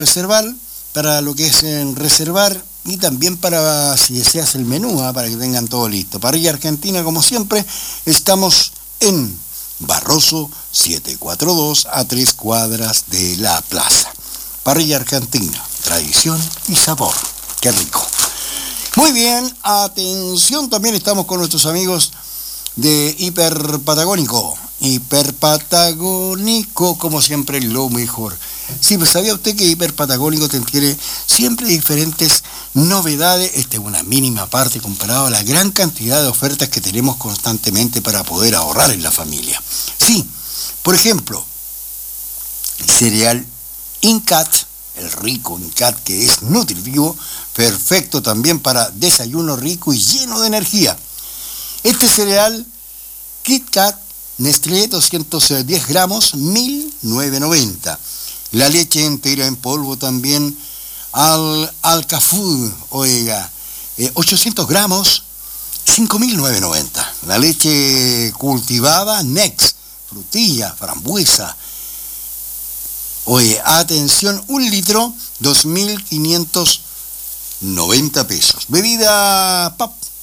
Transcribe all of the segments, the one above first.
reservar, para lo que es reservar y también para si deseas el menú, para que tengan todo listo. Parrilla Argentina, como siempre, estamos en Barroso 742 a 3 cuadras de la plaza. Parrilla Argentina, tradición y sabor. ¡Qué rico! Muy bien, atención, también estamos con nuestros amigos de Hiper Patagónico. Hiper Patagónico, como siempre, lo mejor. Sí, pues ¿sabía usted que Hiper Patagónico tiene siempre diferentes novedades? Esta es una mínima parte comparado a la gran cantidad de ofertas que tenemos constantemente para poder ahorrar en la familia. Sí, por ejemplo, el cereal Incat, el rico Incat, que es nutritivo, perfecto también para desayuno rico y lleno de energía. Este cereal KitKat Nestlé 210 gramos, 1.990. La leche entera en polvo también, Alcafood, oiga, 800 gramos, 5.990. La leche cultivada, Next, frutilla, frambuesa. Oye, atención, 1 litro, 2.590 pesos. Bebida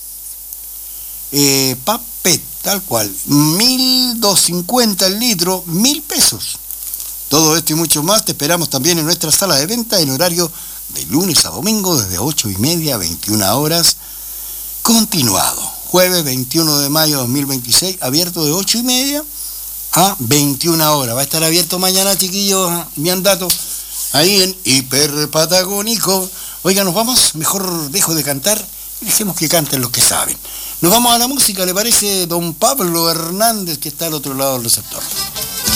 Papet, tal cual, 1.250 el litro, 1.000 pesos. Todo esto y mucho más te esperamos también en nuestra sala de venta en horario de lunes a domingo desde 8:30 a 21 horas, continuado. Jueves 21 de mayo de 2026, abierto de 8:30 a 21 horas. Va a estar abierto mañana, chiquillos, mi andato, ahí en Hiper Patagónico. Oiga, nos vamos, mejor dejo de cantar y dejemos que canten los que saben. Nos vamos a la música, ¿le parece, don Pablo Hernández, que está al otro lado del receptor?